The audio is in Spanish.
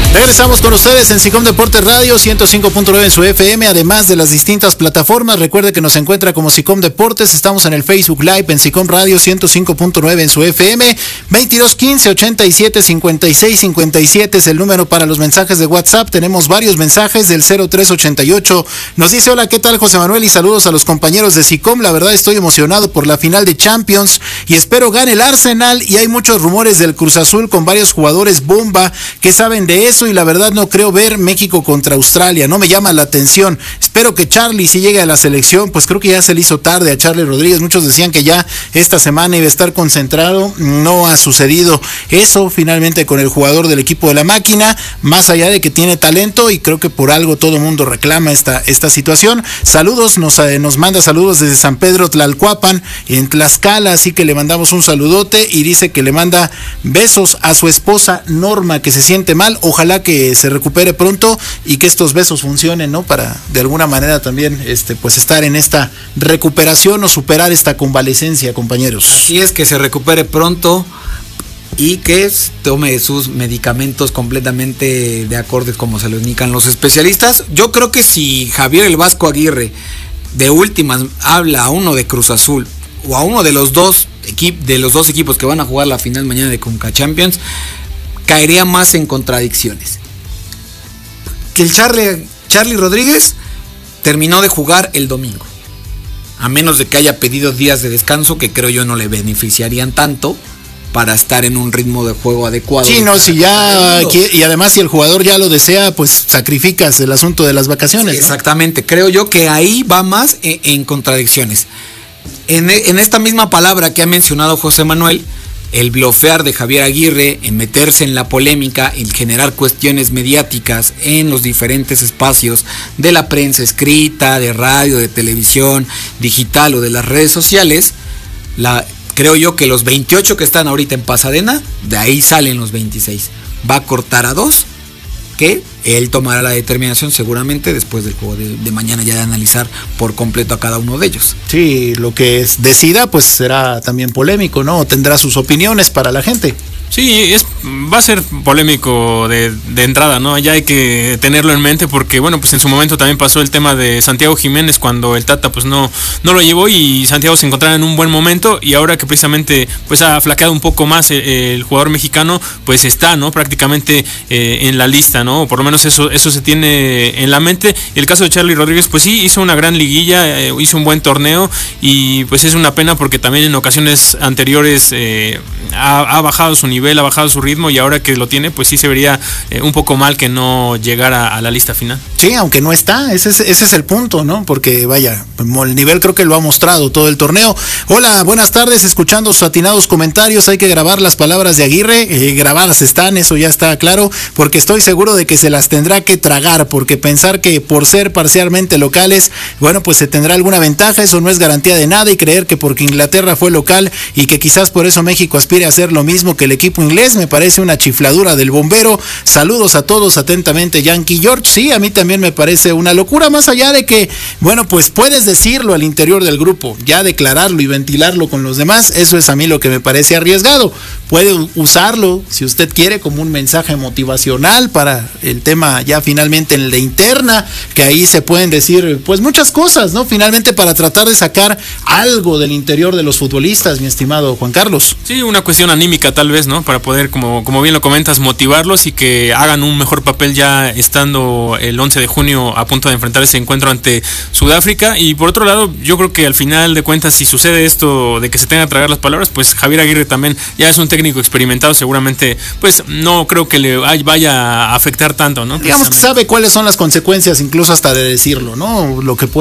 Regresamos con ustedes en SICOM Deportes Radio 105.9 en su FM, además de las distintas plataformas. Recuerde que nos encuentra como SICOM Deportes. Estamos en el Facebook Live en SICOM Radio 105.9 en su FM. 2215 87 56 57 es el número para los mensajes de WhatsApp. Tenemos varios mensajes del 0388. Nos dice: hola, ¿qué tal, José Manuel? Y saludos a los compañeros de SICOM. La verdad estoy emocionado por la final de Champions y espero gane el Arsenal. Y hay muchos rumores del Cruz Azul con varios jugadores bomba que saben de eso, y la verdad no creo ver México contra Australia, no me llama la atención. Espero que Charlie, si llegue a la selección, pues creo que ya se le hizo tarde a Charlie Rodríguez. Muchos decían que ya esta semana iba a estar concentrado, no ha sucedido eso finalmente con el jugador del equipo de la máquina, más allá de que tiene talento, y creo que por algo todo el mundo reclama esta situación. Saludos, nos manda saludos desde San Pedro Tlalcuapan, en Tlaxcala, así que le mandamos un saludote, y dice que le manda besos a su esposa Norma, que se siente mal. Ojalá que se recupere pronto y que estos besos funcionen, ¿no? Para de alguna manera también pues estar en esta recuperación o superar esta convalecencia, compañeros. Así es, que se recupere pronto y que tome sus medicamentos completamente de acorde como se lo indican los especialistas. Yo creo que si Javier el Vasco Aguirre de últimas habla a uno de Cruz Azul o a uno de los dos equipos que van a jugar la final mañana de Conca Champions, caería más en contradicciones. Que el Charlie Rodríguez terminó de jugar el domingo, a menos de que haya pedido días de descanso, que creo yo no le beneficiarían tanto para estar en un ritmo de juego adecuado. Sí, no, si ya, y además si el jugador ya lo desea, pues sacrificas el asunto de las vacaciones. Sí, exactamente, ¿no? Creo yo que ahí va más en contradicciones. En esta misma palabra que ha mencionado José Manuel, el blofear de Javier Aguirre, en meterse en la polémica, en generar cuestiones mediáticas en los diferentes espacios de la prensa escrita, de radio, de televisión, digital o de las redes sociales, creo yo que los 28 que están ahorita en Pasadena, de ahí salen los 26. Va a cortar a 2, que él tomará la determinación seguramente después del juego de mañana, ya de analizar por completo a cada uno de ellos. Sí, lo que decida pues será también polémico, ¿no? Tendrá sus opiniones para la gente. Sí, va a ser polémico de entrada, ¿no? Ya hay que tenerlo en mente porque, bueno, pues en su momento también pasó el tema de Santiago Jiménez cuando el Tata pues no lo llevó y Santiago se encontraba en un buen momento, y ahora que precisamente pues ha flaqueado un poco más el jugador mexicano, pues está, ¿no? Prácticamente en la lista, ¿no? Por lo menos eso se tiene en la mente. El caso de Charlie Rodríguez, pues sí, hizo una gran liguilla, hizo un buen torneo, y pues es una pena porque también en ocasiones anteriores ha bajado su nivel, ha bajado su ritmo, y ahora que lo tiene, pues sí se vería un poco mal que no llegara a la lista final. Sí, aunque no está, ese es el punto, ¿no? Porque vaya, el nivel creo que lo ha mostrado todo el torneo. Hola, buenas tardes, escuchando sus atinados comentarios. Hay que grabar las palabras de Aguirre, grabadas están, eso ya está claro, porque estoy seguro de que se las tendrá que tragar, porque pensar que por ser parcialmente locales, bueno, pues se tendrá alguna ventaja, eso no es garantía de nada, y creer que porque Inglaterra fue local y que quizás por eso México aspire a hacer lo mismo que el equipo inglés, me parece una chifladura del bombero. Saludos a todos, atentamente, Yankee George. Sí, a mí también me parece una locura, más allá de que, bueno, pues puedes decirlo al interior del grupo, ya declararlo y ventilarlo con los demás, eso es a mí lo que me parece arriesgado. Puede usarlo, si usted quiere, como un mensaje motivacional para el tema ya finalmente en la interna, que ahí se pueden decir pues muchas cosas, ¿no? Finalmente para tratar de sacar algo del interior de los futbolistas, mi estimado Juan Carlos. Sí, una cuestión anímica tal vez, ¿no? Para poder, como bien lo comentas, motivarlos y que hagan un mejor papel ya estando el 11 de junio a punto de enfrentar ese encuentro ante Sudáfrica. Y por otro lado, yo creo que al final de cuentas, si sucede esto de que se tengan que tragar las palabras, pues Javier Aguirre también ya es un técnico experimentado, seguramente pues no creo que le vaya a afectar tanto, ¿no? Digamos que sabe cuáles son las consecuencias, incluso hasta de decirlo, ¿no? Lo que puede